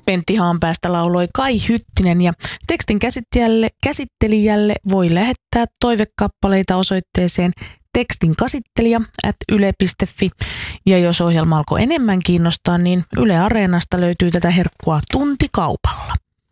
Pentti Haanpäästä lauloi Kai Hyttinen ja tekstin käsittelijälle voi lähettää toivekappaleita osoitteeseen tekstinkasittelija@yle.fi. Ja jos ohjelma alkoi enemmän kiinnostaa, niin Yle Areenasta löytyy tätä herkkua tuntikaupalla.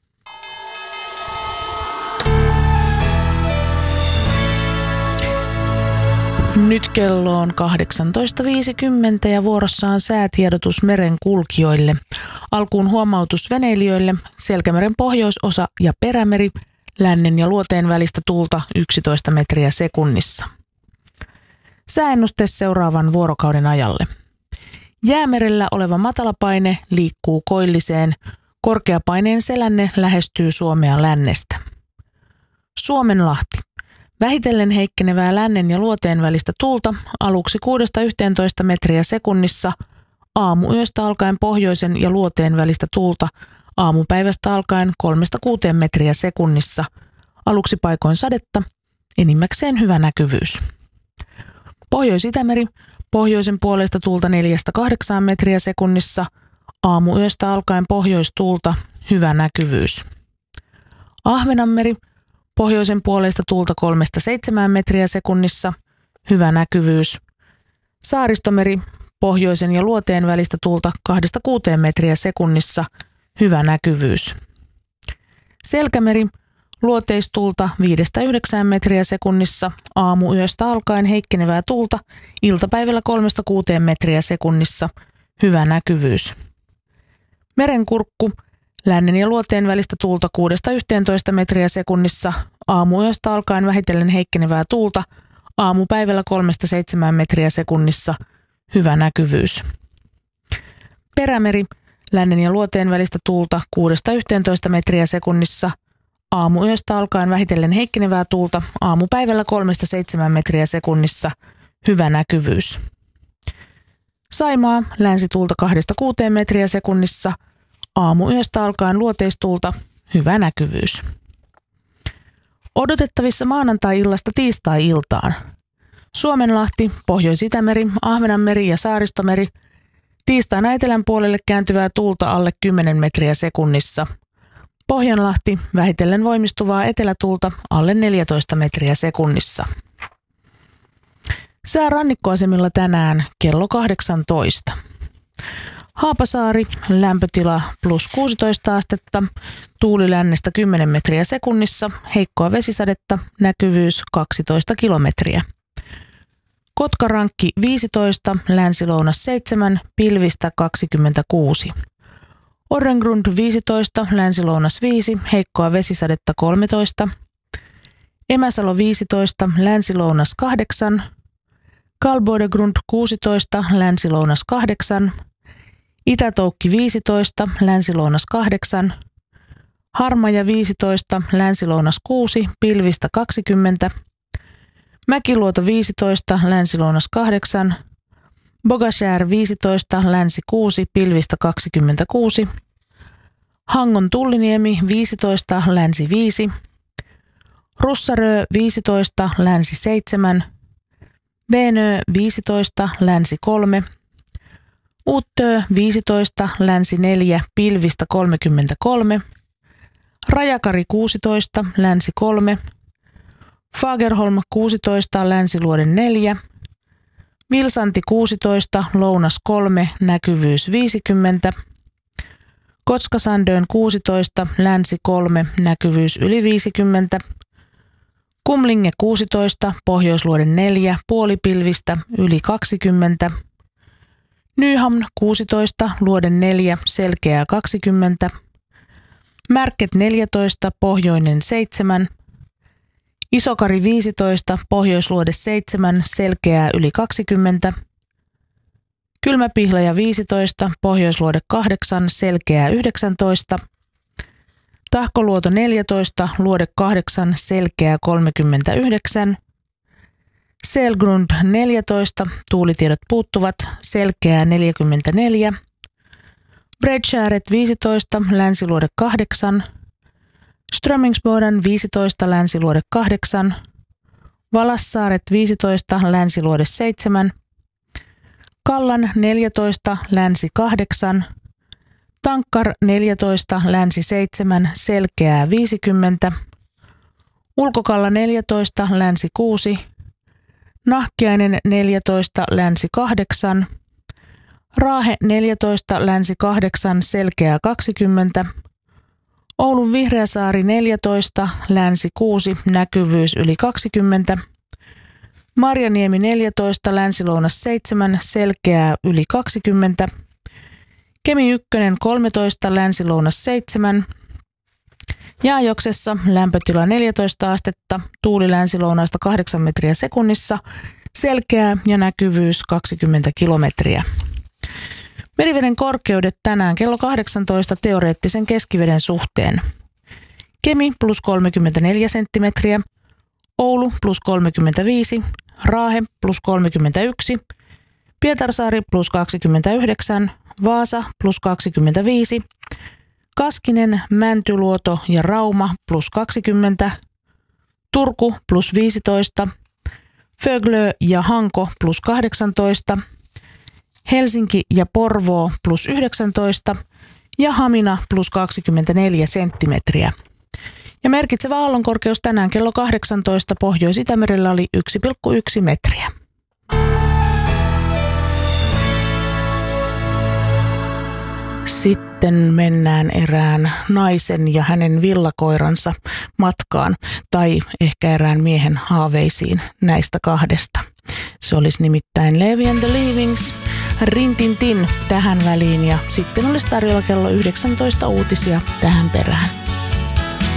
Nyt kello on 18.50 ja vuorossa on säätiedotus merenkulkijoille. Alkuun huomautus veneilijöille, Selkämeren pohjoisosa ja perämeri, lännen ja luoteen välistä tuulta 11 metriä sekunnissa. Sääennuste seuraavan vuorokauden ajalle. Jäämerellä oleva matalapaine liikkuu koilliseen, korkeapaineen selänne lähestyy Suomea lännestä. Suomenlahti. Vähitellen heikkenevää lännen ja luoteen välistä tuulta aluksi 6-11 metriä sekunnissa, aamuyöstä alkaen pohjoisen ja luoteen välistä tuulta aamupäivästä alkaen 3-6 metriä sekunnissa, aluksi paikoin sadetta, enimmäkseen hyvä näkyvyys. Pohjois-Itämeri, pohjoisen puolesta tuulta 4-8 metriä sekunnissa, aamuyöstä alkaen pohjoistuulta, hyvä näkyvyys. Ahvenanmeri, pohjoisen puolesta tuulta 3-7 metriä sekunnissa, hyvä näkyvyys. Saaristomeri, pohjoisen ja luoteen välistä tuulta 2-6 metriä sekunnissa, hyvä näkyvyys. Selkämeri, luoteistuulta 5-9 metriä sekunnissa, aamuyöstä alkaen heikkenevää tuulta, iltapäivällä 3-6 metriä sekunnissa, hyvä näkyvyys. Merenkurkku, lännen ja luoteen välistä tuulta 6-11 metriä sekunnissa, aamuyöstä alkaen vähitellen heikkenevää tuulta, aamupäivällä 3-7 metriä sekunnissa, hyvä näkyvyys. Perämeri, lännen ja luoteen välistä tuulta 6-11 metriä sekunnissa, aamuyöstä alkaen vähitellen heikkenevää tuulta, aamupäivällä 3-7 metriä sekunnissa, hyvä näkyvyys. Saimaa, länsituulta 2-6 metriä sekunnissa, aamuyöstä alkaen luoteistuulta, hyvä näkyvyys. Odotettavissa maanantai-illasta tiistai-iltaan. Suomenlahti, Pohjois-Itämeri, Ahvenanmeri ja Saaristomeri. Tiistaina etelän puolelle kääntyvää tuulta alle 10 metriä sekunnissa. Pohjanlahti, vähitellen voimistuvaa etelätuulta alle 14 metriä sekunnissa. Sää rannikkoasemilla tänään kello 18. Haapasaari, lämpötila +16 astetta, tuuli lännestä 10 metriä sekunnissa, heikkoa vesisadetta, näkyvyys 12 kilometriä. Kotkarankki 15, länsilounas 7, pilvistä 26. Orrengrund 15, länsilounas 5, heikkoa vesisadetta 13. Emäsalo 15, länsilounas 8. Kalbodegrund 16, länsilounas 8. Itätoukki 15, länsilounas 8. Harmaja 15, länsilounas 6, pilvistä 20. Mäkiluoto 15, länsilounas 8. Bogashär 15, länsi 6, pilvistä 26. Hangon Tulliniemi 15, länsi 5. Russarö 15, länsi 7. Venö 15, länsi 3. Uttö 15, länsi 4, pilvistä 33. Rajakari 16, länsi 3. Fagerholm 16, länsiluoden 4. Vilsanti 16, lounas 3, näkyvyys 50. Kotskasandön 16, länsi 3, näkyvyys yli 50. Kumlinge 16, pohjoisluoden 4, puolipilvistä yli 20. Nyhamn 16, luoden 4, selkeää 20. Märket 14, pohjoinen 7. Isokari 15, pohjoisluode 7, selkeää yli 20. Kylmäpihlaja 15, pohjoisluode 8, selkeää 19. Tahkoluoto 14, luode 8, selkeää 39. Selgrund 14, tuulitiedot puuttuvat, selkeää 44. Bredshäret 15, länsiluode 8. Strömingsboden 15, länsiluode 8. Valassaaret 15, länsiluode 7. Kallan 14, länsi 8. Tankkar 14, länsi 7, selkeää 50. Ulkokalla 14, länsi 6. Nahkiainen 14, länsi 8. Raahe 14, länsi 8, selkeää 20. Oulun Vihreäsaari 14, länsi 6, näkyvyys yli 20. Marjaniemi 14, länsi-lounas 7, selkeää yli 20. Kemi 1 13, länsi-lounas 7. Jaajoksessa lämpötila 14 astetta, tuuli länsi-lounaasta 8 metriä sekunnissa, selkeää ja näkyvyys 20 kilometriä. Meriveden korkeudet tänään kello 18 teoreettisen keskiveden suhteen. Kemi plus 34 senttimetriä, Oulu plus 35, Raahe plus 31, Pietarsaari plus 29, Vaasa plus 25, Kaskinen, Mäntyluoto ja Rauma plus 20, Turku plus 15, Föglö ja Hanko plus 18, Helsinki ja Porvoo plus 19 ja Hamina plus 24 senttimetriä. Ja merkitsevä aallonkorkeus tänään kello 18 Pohjois-Itämerellä oli 1,1 metriä. Sitten mennään erään naisen ja hänen villakoiransa matkaan, tai ehkä erään miehen haaveisiin näistä kahdesta. Se olisi nimittäin Levi and the Leavings, Rintintin tähän väliin, ja sitten olisi tarjolla kello 19 uutisia tähän perään.